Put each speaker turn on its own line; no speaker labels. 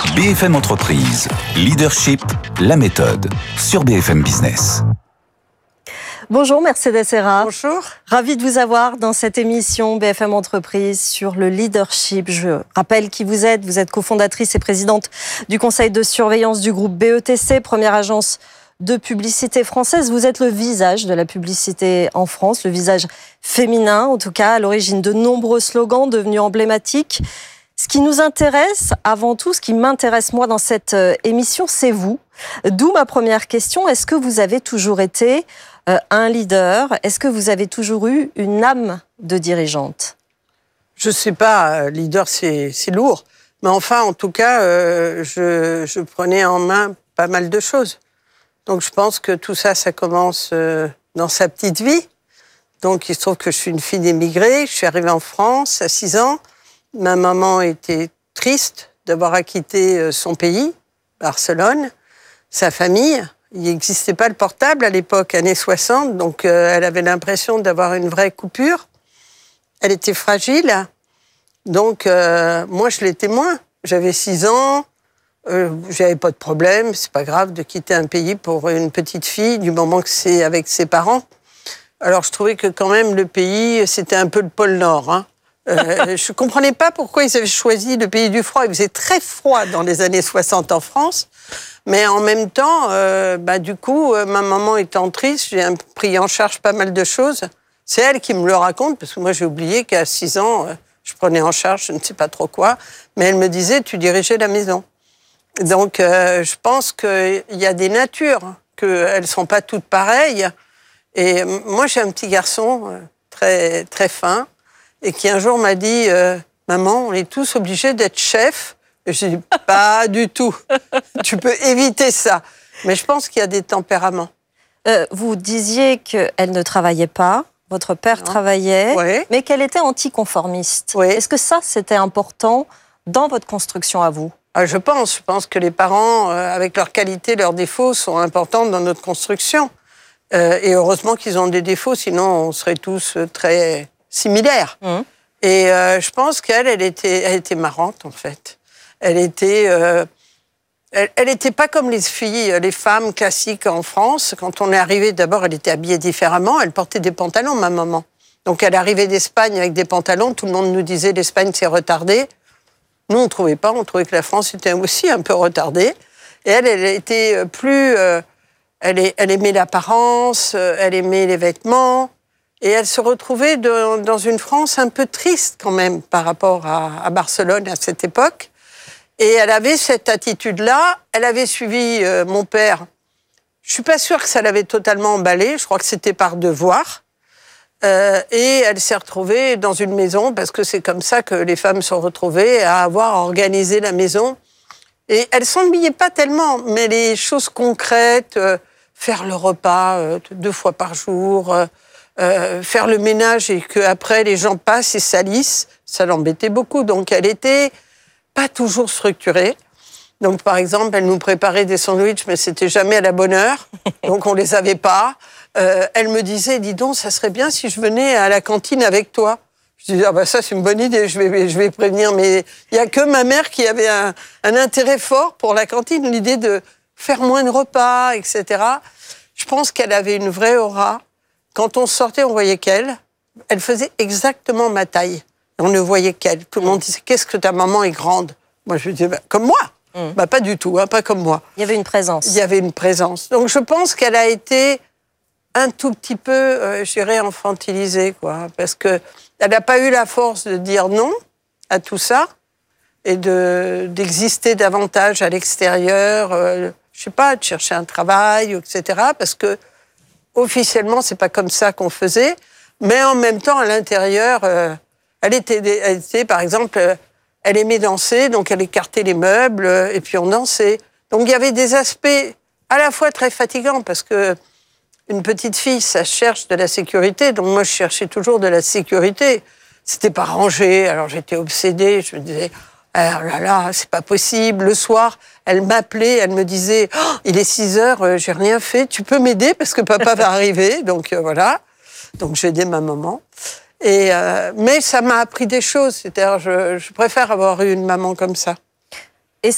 BFM Entreprise, Leadership, la méthode, sur BFM Business.
Bonjour Mercedes Serra.
Bonjour.
Ravie de vous avoir dans cette émission BFM Entreprise sur le leadership. Je rappelle qui vous êtes. Vous êtes cofondatrice et présidente du conseil de surveillance du groupe BETC, première agence de publicité française. Vous êtes le visage de la publicité en France, le visage féminin en tout cas, à l'origine de nombreux slogans devenus emblématiques. Ce qui nous intéresse, avant tout, ce qui m'intéresse moi dans cette émission, c'est vous. D'où ma première question. Est-ce que vous avez toujours été un leader? Est-ce que vous avez toujours eu une âme de dirigeante?
Je ne sais pas, leader c'est lourd. Mais enfin, en tout cas, je prenais en main pas mal de choses. Donc je pense que tout ça, ça commence dans sa petite vie. Donc il se trouve que je suis une fille d'émigrés. Je suis arrivée en France à 6 ans. Ma maman était triste d'avoir quitté son pays, Barcelone, sa famille. Il n'existait pas le portable à l'époque, années 60, donc elle avait l'impression d'avoir une vraie coupure. Elle était fragile, donc moi je l'étais moins. J'avais 6 ans, j'avais pas de problème, c'est pas grave de quitter un pays pour une petite fille du moment que c'est avec ses parents. Alors je trouvais que quand même le pays, c'était un peu le pôle Nord, hein. Je ne comprenais pas pourquoi ils avaient choisi le pays du froid. Il faisait très froid dans les années 60 en France. Mais en même temps, du coup, ma maman étant triste, j'ai pris en charge pas mal de choses. C'est elle qui me le raconte, parce que moi, j'ai oublié qu'à 6 ans, je prenais en charge je ne sais pas trop quoi. Mais elle me disait, tu dirigeais la maison. Donc, je pense qu'il y a des natures, qu'elles ne sont pas toutes pareilles. Et moi, j'ai un petit garçon très, très fin, et qui un jour m'a dit « Maman, on est tous obligés d'être chefs ». Et j'ai dit « Pas du tout, tu peux éviter ça ». Mais je pense qu'il y a des tempéraments.
Vous disiez qu'elle ne travaillait pas, votre père travaillait,
oui,
mais qu'elle était anticonformiste.
Oui.
Est-ce que ça, c'était important dans votre construction à vous?
Je pense que les parents, avec leurs qualités, leurs défauts, sont importants dans notre construction. Et heureusement qu'ils ont des défauts, sinon on serait tous très similaires. Et je pense qu'elle était marrante, en fait. Elle était pas comme les filles, les femmes classiques en France. Quand on est arrivé, d'abord, elle était habillée différemment. Elle portait des pantalons, ma maman. Donc, elle arrivait d'Espagne avec des pantalons. Tout le monde nous disait l'Espagne, c'est retardé. Nous, on ne trouvait pas. On trouvait que la France était aussi un peu retardée. Et elle était plus... elle aimait l'apparence, elle aimait les vêtements. Et elle se retrouvait dans une France un peu triste quand même par rapport à Barcelone à cette époque. Et elle avait cette attitude-là. Elle avait suivi mon père. Je ne suis pas sûre que ça l'avait totalement emballée. Je crois que c'était par devoir. Et elle s'est retrouvée dans une maison, parce que c'est comme ça que les femmes sont retrouvées, à avoir organisé la maison. Et elle ne s'ennuyait pas tellement, mais les choses concrètes, faire le repas 2 fois par jour... faire le ménage et qu'après les gens passent et salissent, ça l'embêtait beaucoup. Donc elle était pas toujours structurée. Donc par exemple, elle nous préparait des sandwichs, mais c'était jamais à la bonne heure, donc on les avait pas. Elle me disait, dis donc, ça serait bien si je venais à la cantine avec toi. Je disais, ça c'est une bonne idée, je vais prévenir. Mais il y a que ma mère qui avait un intérêt fort pour la cantine, l'idée de faire moins de repas, etc. Je pense qu'elle avait une vraie aura. Quand on sortait, on voyait qu'elle. Elle faisait exactement ma taille. On ne voyait qu'elle. Tout le monde disait, qu'est-ce que ta maman est grande? Moi, je disais, comme moi. Pas du tout, pas comme moi.
Il y avait une présence.
Il y avait une présence. Donc, je pense qu'elle a été un tout petit peu, je dirais, infantilisée, quoi. Parce qu'elle n'a pas eu la force de dire non à tout ça et d'exister davantage à l'extérieur. Je sais pas, de chercher un travail, etc. Parce que officiellement, c'est pas comme ça qu'on faisait, mais en même temps, à l'intérieur, elle était, par exemple, elle aimait danser, donc elle écartait les meubles, et puis on dansait. Donc il y avait des aspects à la fois très fatigants, parce que une petite fille, ça cherche de la sécurité, donc moi, je cherchais toujours de la sécurité. C'était pas rangé, alors j'étais obsédée, je me disais... Alors là, c'est pas possible. Le soir, elle m'appelait, elle me disait oh, « Il est 6 heures, j'ai rien fait, tu peux m'aider parce que papa va arriver. » Donc voilà. Donc j'ai aidé ma maman. Mais ça m'a appris des choses. C'est-à-dire, je préfère avoir eu une maman comme ça.